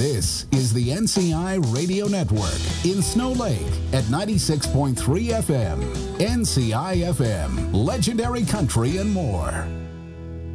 This is the NCI Radio Network in Snow Lake at 96.3 FM. NCI FM, legendary country and more.